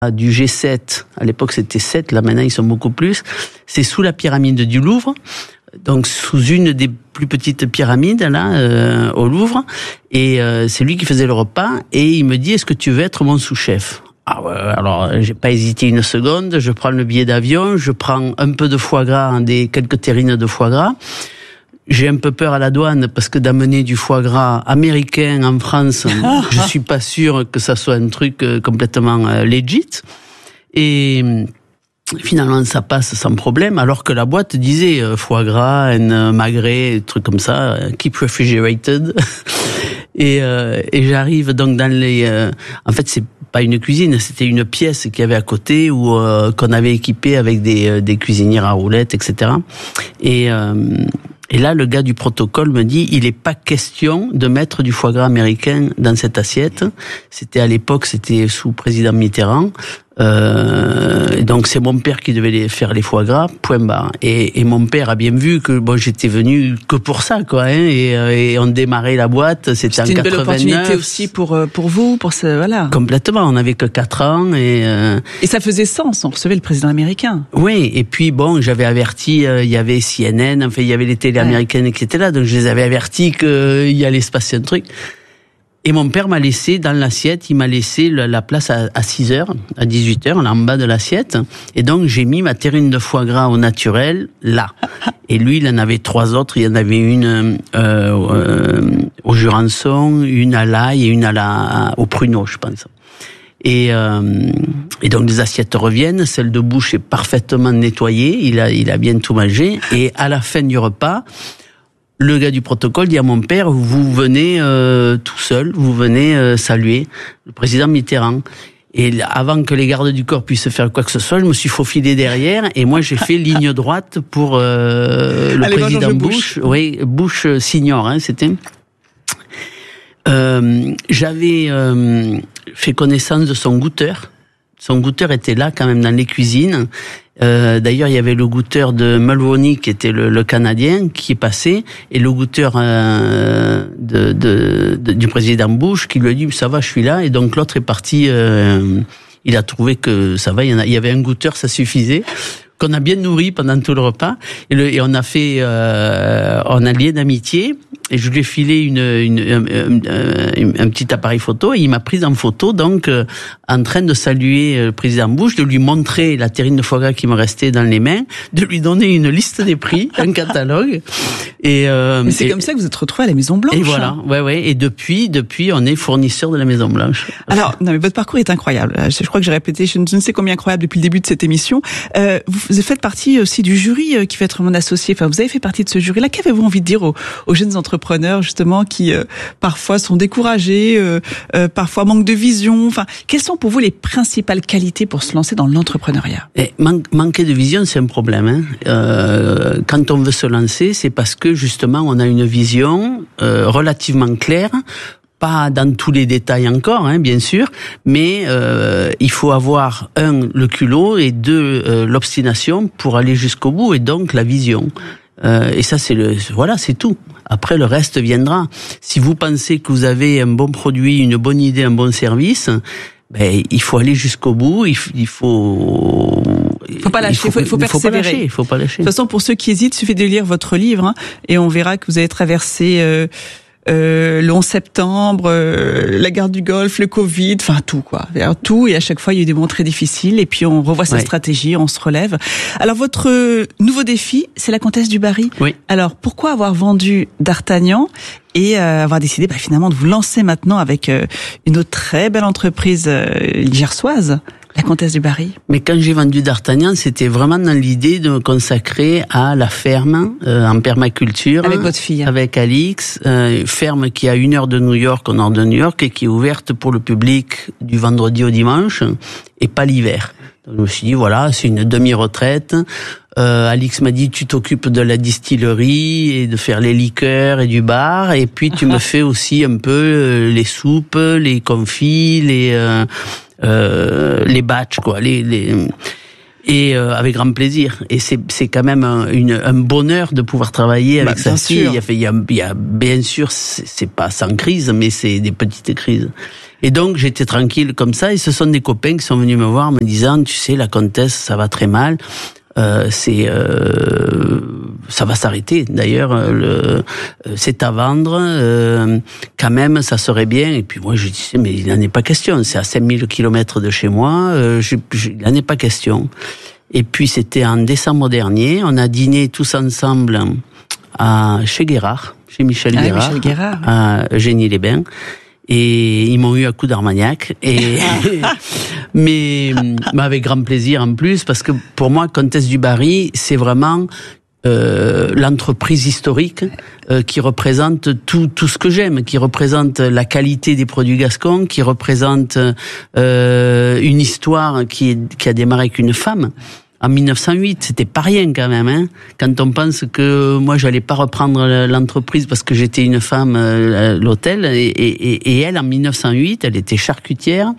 du G7, à l'époque c'était 7, là maintenant ils sont beaucoup plus, c'est sous la pyramide du Louvre, donc sous une des plus petites pyramides là au Louvre, et c'est lui qui faisait le repas, et il me dit: est-ce que tu veux être mon sous-chef? Ah ouais, alors j'ai pas hésité une seconde, je prends le billet d'avion, je prends un peu de foie gras, quelques terrines de foie gras. J'ai un peu peur à la douane parce que d'amener du foie gras américain en France, je suis pas sûr que ça soit un truc complètement legit. Et finalement, ça passe sans problème, alors que la boîte disait foie gras, magret, des trucs comme ça, keep refrigerated. Et j'arrive donc dans en fait, c'est pas une cuisine, c'était une pièce qu'il y avait à côté où qu'on avait équipée avec des cuisinières à roulettes, etc. Et là, le gars du protocole me dit: il n'est pas question de mettre du foie gras américain dans cette assiette. C'était sous président Mitterrand. Donc c'est mon père qui devait faire les foie gras, point barre. Et mon père a bien vu que j'étais venu que pour ça, quoi. Et on démarrait la boîte. C'était en 89. C'était une belle opportunité aussi pour vous, voilà. Complètement. On n'avait que 4 ans et ça faisait sens. On recevait le président américain. Oui. Et puis j'avais averti. Il y avait CNN. Enfin, il y avait les télés américaines qui étaient là. Donc je les avais avertis qu'il y allait se passer un truc. Et mon père m'a laissé dans l'assiette, il m'a laissé la place à 6h, à 18h, là en bas de l'assiette. Et donc, j'ai mis ma terrine de foie gras au naturel, là. Et lui, il en avait 3 autres. Il y en avait une au jurançon, une à l'ail et une au pruneau, je pense. Et donc, les assiettes reviennent. Celle de bouche est parfaitement nettoyée. Il a bien tout mangé. Et à la fin du repas, le gars du protocole dit à mon père: vous venez tout seul, vous venez saluer le président Mitterrand. Et avant que les gardes du corps puissent faire quoi que ce soit, je me suis faufilé derrière et moi j'ai fait ligne droite pour le président Bush. Oui, Bush senior, c'était. J'avais fait connaissance de son goûteur. Son goûteur était là quand même dans les cuisines. D'ailleurs, il y avait le goûteur de Mulroney qui était le Canadien qui est passé, et le goûteur du président Bush qui lui a dit: ça va, je suis là. Et donc l'autre est parti. Il a trouvé que ça va. Il y avait un goûteur, ça suffisait. Qu'on a bien nourri pendant tout le repas, et on a fait, on a lié d'amitié, et je lui ai filé un petit appareil photo, et il m'a prise en photo, donc en train de saluer le président Bush, de lui montrer la terrine de foie gras qui me restait dans les mains, de lui donner une liste des prix, un catalogue. Et c'est comme ça que vous êtes retrouvé à la Maison Blanche. Et voilà, ouais. Et depuis, on est fournisseur de la Maison Blanche. Alors, non, mais votre parcours est incroyable. Je crois que j'ai répété, je ne sais combien incroyable depuis le début de cette émission. Vous faites partie aussi du jury qui va être mon associé. Enfin, vous avez fait partie de ce jury-là. Qu'avez-vous envie de dire aux jeunes entrepreneurs, justement, qui parfois sont découragés, parfois manquent de vision? Enfin, quelles sont pour vous les principales qualités pour se lancer dans l'entrepreneuriat? Manquer de vision, c'est un problème. Quand on veut se lancer, c'est parce que justement, on a une vision relativement claire. Pas dans tous les détails encore, bien sûr, mais il faut avoir le culot, et 2 l'obstination pour aller jusqu'au bout, et donc la vision. Et ça, c'est tout. Après, le reste viendra. Si vous pensez que vous avez un bon produit, une bonne idée, un bon service, il faut aller jusqu'au bout. Il faut pas lâcher, il faut persévérer. Il faut pas lâcher. De toute façon, pour ceux qui hésitent, il suffit de lire votre livre, et on verra que vous avez traversé le 11 septembre, la guerre du Golfe, le Covid, enfin tout, quoi. Tout, et à chaque fois il y a eu des moments très difficiles, et puis on revoit sa stratégie, on se relève. Alors votre nouveau défi, c'est la Comtesse du Barry. Oui. Alors pourquoi avoir vendu D'Artagnan et avoir décidé finalement de vous lancer maintenant avec une autre très belle entreprise gersoise, la Comtesse du Barry? Mais quand j'ai vendu D'Artagnan, c'était vraiment dans l'idée de me consacrer à la ferme en permaculture. Avec votre fille. Avec Alix, ferme qui est à 1 heure de New York, au nord de New York, et qui est ouverte pour le public du vendredi au dimanche, et pas l'hiver. Donc je me suis dit, voilà, c'est une demi-retraite. Alix m'a dit: tu t'occupes de la distillerie et de faire les liqueurs et du bar, et puis tu me fais aussi un peu les soupes, les confits, les batchs, quoi, et avec grand plaisir. Et c'est quand même un bonheur de pouvoir travailler avec sa fille. Il y a bien sûr, c'est pas sans crise, mais c'est des petites crises. Et donc j'étais tranquille comme ça, et ce sont des copains qui sont venus me voir en me disant, tu sais, la comtesse, ça va très mal. Ça va s'arrêter. D'ailleurs, c'est à vendre. Quand même, ça serait bien. Et puis moi, je disais, mais il n'en est pas question. C'est à 5000 kilomètres de chez moi. Il n'en est pas question. Et puis, c'était en décembre dernier. On a dîné tous ensemble chez Guérard, chez Michel Guérard, à Eugénie-les-Bains. Et ils m'ont eu à coup d'Armagnac, mais avec grand plaisir en plus, parce que pour moi, Comtesse du Barry, c'est vraiment l'entreprise historique qui représente tout ce que j'aime, qui représente la qualité des produits gascons, qui représente une histoire qui a démarré avec une femme. En 1908, c'était pas rien quand même, hein. Quand on pense que moi j'allais pas reprendre l'entreprise parce que j'étais une femme, l'hôtel, et elle en 1908, elle était charcutière,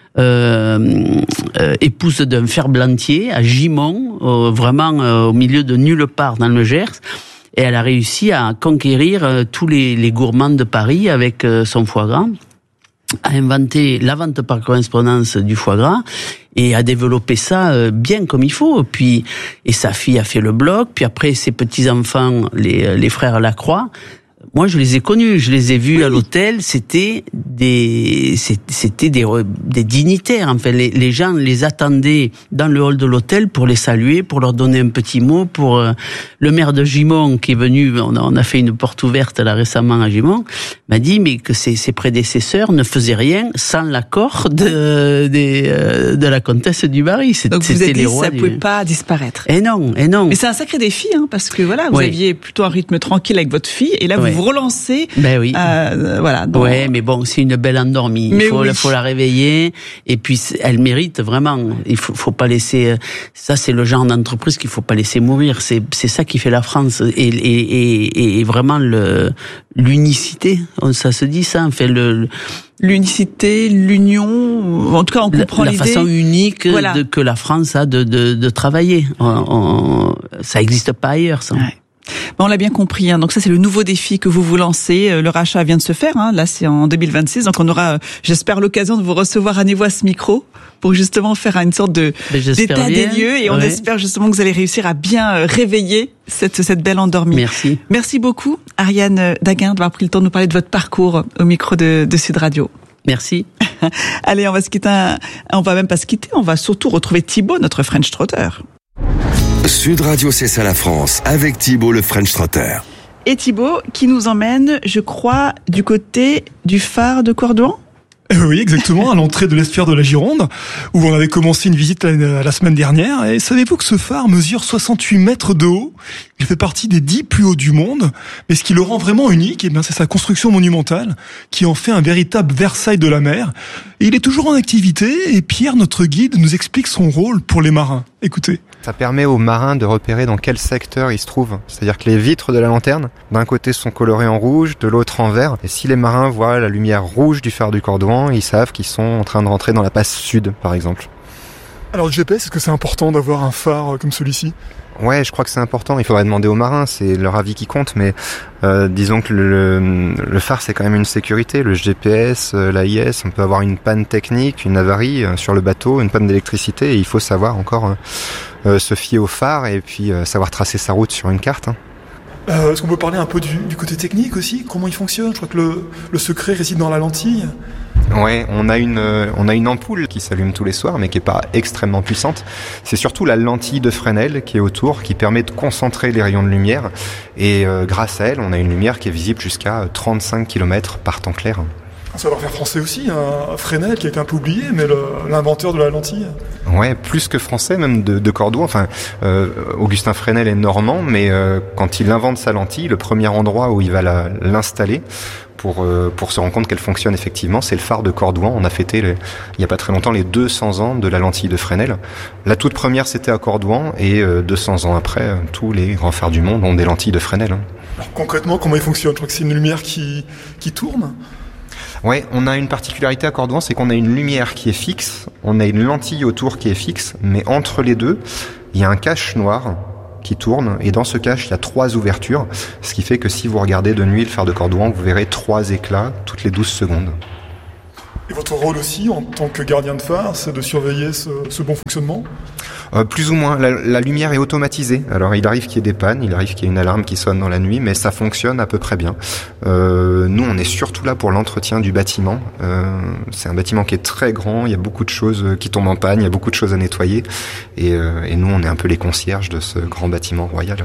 épouse d'un ferblantier à Gimont, vraiment au milieu de nulle part dans le Gers. Et elle a réussi à conquérir tous les gourmands de Paris avec son foie gras, a inventé la vente par correspondance du foie gras et a développé ça bien comme il faut. Et sa fille a fait le bloc, puis après ses petits-enfants, les frères Lacroix. Moi, je les ai connus, je les ai vus à l'hôtel. C'était des dignitaires. Enfin, les gens les attendaient dans le hall de l'hôtel pour les saluer, pour leur donner un petit mot. Pour le maire de Gimont qui est venu, on a fait une porte ouverte là récemment à Gimont, m'a dit mais que ses prédécesseurs ne faisaient rien sans l'accord de la comtesse du Barry. Donc vous avez dit que ça ne pouvait pas disparaître. Et non. Mais c'est un sacré défi, hein, parce que voilà, vous aviez plutôt un rythme tranquille avec votre fille, et là vous vous relancez. Ben oui. Voilà. Ouais, mais bon, c'est une belle endormie. Il faut la réveiller. Et puis elle mérite vraiment. Il faut pas laisser. Ça, c'est le genre d'entreprise qu'il faut pas laisser mourir. C'est ça qui fait la France et vraiment l'unicité. Ça se dit ça. Enfin l'unicité, l'union, en tout cas on comprend la l'idée. La façon unique que la France a de travailler. Ça existe pas ailleurs, ça. Ouais. Bon, on l'a bien compris, hein. Donc ça c'est le nouveau défi que vous lancez. Le rachat vient de se faire, hein. Là c'est en 2026, donc on aura, j'espère, l'occasion de vous recevoir à nouveau à ce micro pour justement faire une sorte d'état des lieux, et on espère justement que vous allez réussir à bien réveiller cette belle endormie. Merci. Merci beaucoup Ariane Daguin d'avoir pris le temps de nous parler de votre parcours au micro de Sud Radio. Merci. Allez, on va même pas se quitter, on va surtout retrouver Thibaut, notre French Trotter. Sud Radio, c'est ça la France, avec Thibaut le French Trotter. Et Thibaut qui nous emmène, je crois, du côté du phare de Cordouan. Oui, exactement, à l'entrée de l'estuaire de la Gironde, où on avait commencé une visite la semaine dernière. Et savez-vous que ce phare mesure 68 mètres de haut? Il fait partie des 10 plus hauts du monde. Mais ce qui le rend vraiment unique, eh bien, c'est sa construction monumentale, qui en fait un véritable Versailles de la mer. Et il est toujours en activité, et Pierre, notre guide, nous explique son rôle pour les marins. Écoutez. Ça permet aux marins de repérer dans quel secteur ils se trouvent. C'est-à-dire que les vitres de la lanterne, d'un côté sont colorées en rouge, de l'autre en vert. Et si les marins voient la lumière rouge du phare du Cordouan, ils savent qu'ils sont en train de rentrer dans la passe sud, par exemple. Alors le GPS, est-ce que c'est important d'avoir un phare comme celui-ci ? Ouais, je crois que c'est important. Il faudrait demander aux marins, c'est leur avis qui compte. Mais disons que le phare, c'est quand même une sécurité. Le GPS, l'AIS, on peut avoir une panne technique, une avarie sur le bateau, une panne d'électricité. Et il faut savoir encore se fier au phare et puis savoir tracer sa route sur une carte. Est-ce qu'on peut parler un peu du côté technique aussi ? Comment il fonctionne ? Je crois que le secret réside dans la lentille. Ouais, on a une ampoule qui s'allume tous les soirs, mais qui est pas extrêmement puissante. C'est surtout la lentille de Fresnel qui est autour, qui permet de concentrer les rayons de lumière. Et grâce à elle, on a une lumière qui est visible jusqu'à 35 km par temps clair. Un savoir-faire français aussi, un Fresnel qui a été un peu oublié, mais l'inventeur de la lentille. Ouais, plus que français, même de Cordoue. Enfin, Augustin Fresnel est normand, mais quand il invente sa lentille, le premier endroit où il va l'installer pour se rendre compte qu'elle fonctionne effectivement, c'est le phare de Cordouan. On a fêté il y a pas très longtemps les 200 ans de la lentille de Fresnel. La toute première c'était à Cordouan, et 200 ans après, tous les grands phares du monde ont des lentilles de Fresnel. Alors concrètement, comment il fonctionne ? Je crois que c'est une lumière qui tourne. Ouais, on a une particularité à Cordouan, c'est qu'on a une lumière qui est fixe, on a une lentille autour qui est fixe, mais entre les deux, il y a un cache noir qui tourne, et dans ce cache, il y a 3 ouvertures, ce qui fait que si vous regardez de nuit le phare de Cordouan, vous verrez 3 éclats toutes les 12 secondes. Et votre rôle aussi, en tant que gardien de phare, c'est de surveiller ce bon fonctionnement ? Plus ou moins. La lumière est automatisée. Alors, il arrive qu'il y ait des pannes, il arrive qu'il y ait une alarme qui sonne dans la nuit, mais ça fonctionne à peu près bien. Nous, on est surtout là pour l'entretien du bâtiment. C'est un bâtiment qui est très grand, il y a beaucoup de choses qui tombent en panne, il y a beaucoup de choses à nettoyer. Et nous, on est un peu les concierges de ce grand bâtiment royal.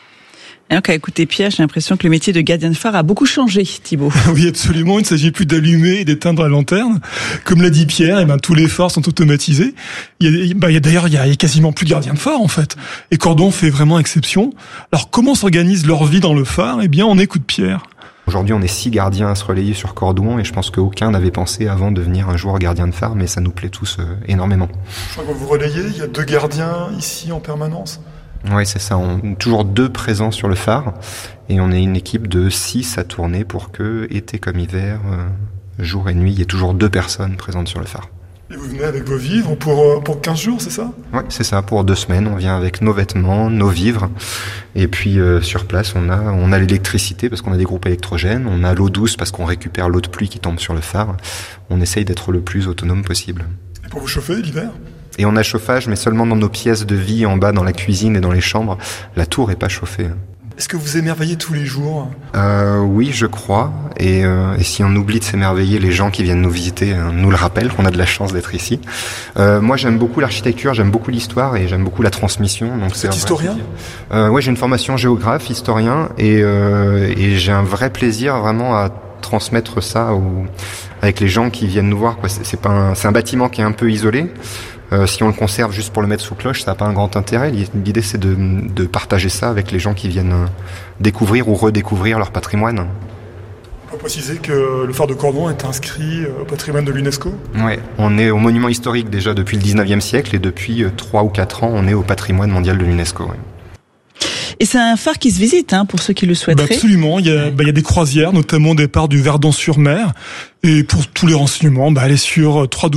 Alors qu'à écouter Pierre, j'ai l'impression que le métier de gardien de phare a beaucoup changé, Thibaut. Oui, absolument. Il ne s'agit plus d'allumer et d'éteindre la lanterne. Comme l'a dit Pierre, tous les phares sont automatisés. Il y a quasiment plus de gardiens de phare, en fait. Et Cordouan fait vraiment exception. Alors, comment s'organise leur vie dans le phare ? Eh bien, on écoute Pierre. Aujourd'hui, on est 6 gardiens à se relayer sur Cordouan et je pense qu'aucun n'avait pensé avant devenir un jour gardien de phare, mais ça nous plaît tous énormément. Je crois que vous relayez, il y a 2 gardiens ici en permanence. Oui, c'est ça. On est toujours 2 présents sur le phare et on est une équipe de 6 à tourner pour que, été comme hiver, jour et nuit, il y ait toujours 2 personnes présentes sur le phare. Et vous venez avec vos vivres pour 15 jours, c'est ça ? Oui, c'est ça. Pour 2 semaines, on vient avec nos vêtements, nos vivres. Et puis, sur place, on a l'électricité parce qu'on a des groupes électrogènes. On a l'eau douce parce qu'on récupère l'eau de pluie qui tombe sur le phare. On essaye d'être le plus autonome possible. Et pour vous chauffer l'hiver ? Et on a chauffage, mais seulement dans nos pièces de vie, en bas, dans la cuisine et dans les chambres. La tour est pas chauffée. Est-ce que vous émerveillez tous les jours ? Oui, je crois. Et si on oublie de s'émerveiller, les gens qui viennent nous visiter nous le rappellent qu'on a de la chance d'être ici. Moi, j'aime beaucoup l'architecture, j'aime beaucoup l'histoire et j'aime beaucoup la transmission. Donc c'est historien ? Oui, j'ai une formation géographe, historien, et j'ai un vrai plaisir vraiment à transmettre ça avec les gens qui viennent nous voir. C'est un bâtiment qui est un peu isolé. Si on le conserve juste pour le mettre sous cloche, ça n'a pas un grand intérêt. L'idée, c'est de partager ça avec les gens qui viennent découvrir ou redécouvrir leur patrimoine. On peut préciser que le phare de Cordouan est inscrit au patrimoine de l'UNESCO ? Oui, on est au monument historique déjà depuis le 19e siècle et depuis 3 ou 4 ans, on est au patrimoine mondial de l'UNESCO. Oui. Et c'est un phare qui se visite, pour ceux qui le souhaiteraient. Absolument. Il y a des croisières, notamment au départ du Verdon-sur-Mer. Et pour tous les renseignements, allez sur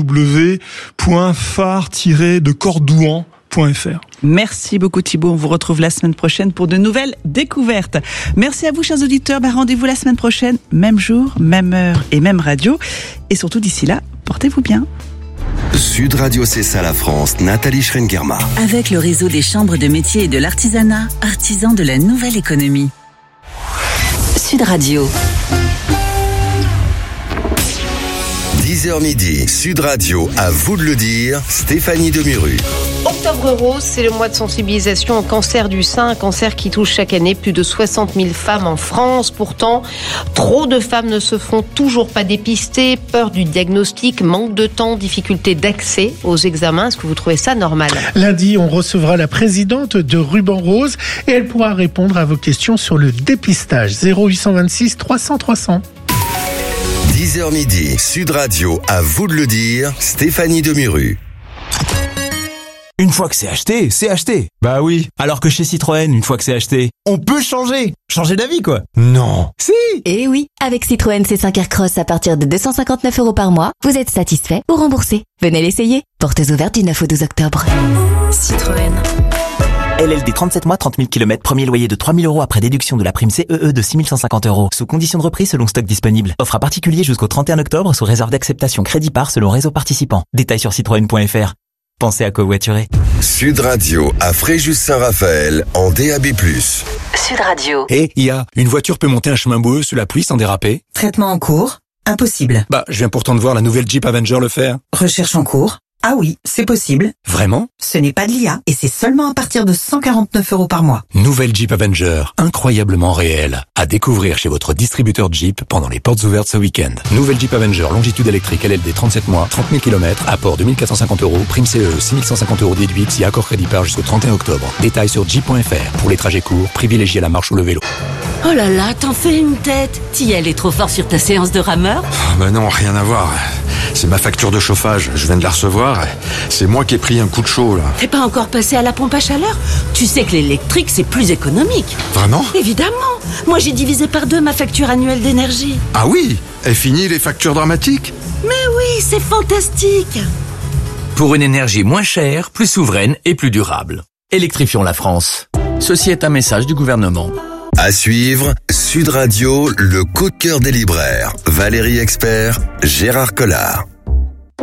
www.phare-de-cordouan.fr. Merci beaucoup Thibaut, on vous retrouve la semaine prochaine pour de nouvelles découvertes. Merci à vous chers auditeurs, rendez-vous la semaine prochaine, même jour, même heure et même radio. Et surtout d'ici là, portez-vous bien. Sud Radio Cessa la France, Nathalie Schrengerma. Avec le réseau des chambres de métiers et de l'artisanat, artisans de la nouvelle économie. Sud Radio. 10h midi, Sud Radio, à vous de le dire, Stéphanie Demuru. Octobre Rose, c'est le mois de sensibilisation au cancer du sein, un cancer qui touche chaque année plus de 60 000 femmes en France. Pourtant, trop de femmes ne se font toujours pas dépister, peur du diagnostic, manque de temps, difficulté d'accès aux examens. Est-ce que vous trouvez ça normal ? Lundi, on recevra la présidente de Ruban Rose et elle pourra répondre à vos questions sur le dépistage. 0826 300 300. 10h midi, Sud Radio, à vous de le dire, Stéphanie Demuru. Une fois que c'est acheté, c'est acheté. Bah oui. Alors que chez Citroën, une fois que c'est acheté, on peut changer. Changer d'avis, quoi. Non. Si. Eh oui. Avec Citroën C5 Aircross à partir de 259 € par mois, vous êtes satisfait ou remboursé. Venez l'essayer. Portes ouvertes du 9 au 12 octobre. Citroën. LLD 37 mois, 30 000 km, premier loyer de 3 000 € après déduction de la prime CEE de 6 150 €. Sous condition de reprise selon stock disponible. Offre à particulier jusqu'au 31 octobre sous réserve d'acceptation crédit par selon réseau participant. Détails sur citroën.fr. Pensez à covoiturer. Sud Radio à Fréjus-Saint-Raphaël en DAB+. Sud Radio. Une voiture peut monter un chemin boueux sous la pluie sans déraper. Traitement en cours. Impossible. Je viens pourtant de voir la nouvelle Jeep Avenger le faire. Recherche en cours. Ah oui, c'est possible. Vraiment ? Ce n'est pas de l'IA et c'est seulement à partir de 149 € par mois. Nouvelle Jeep Avenger, incroyablement réelle. À découvrir chez votre distributeur Jeep pendant les portes ouvertes ce week-end. Nouvelle Jeep Avenger, longitude électrique LLD 37 mois, 30 000 km, apport 2 450 €, prime CE 6 150 € déduite si accord crédit par jusqu'au 31 octobre. Détails sur jeep.fr. Pour les trajets courts, privilégiez la marche ou le vélo. Oh là là, t'en fais une tête. T'y allais trop fort sur ta séance de rameur ? Non, rien à voir. C'est ma facture de chauffage, je viens de la recevoir. C'est moi qui ai pris un coup de chaud, là. T'es pas encore passé à la pompe à chaleur ? Tu sais que l'électrique, c'est plus économique. Vraiment ? Évidemment. Moi, j'ai divisé par 2 ma facture annuelle d'énergie. Ah oui ? Et fini les factures dramatiques ? Mais oui, c'est fantastique. Pour une énergie moins chère, plus souveraine et plus durable. Électrifions la France. Ceci est un message du gouvernement. À suivre, Sud Radio, le coup de cœur des libraires. Valérie Expert, Gérard Collard.